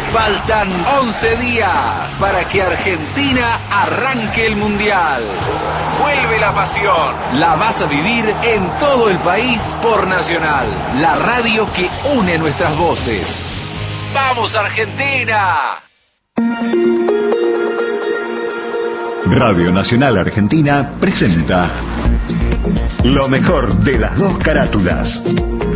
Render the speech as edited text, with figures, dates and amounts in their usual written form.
Faltan 11 días para que Argentina arranque el Mundial. Vuelve la pasión. La vas a vivir en todo el país por Nacional, la radio que une nuestras voces. ¡Vamos, Argentina! Radio Nacional Argentina presenta lo mejor de las dos carátulas.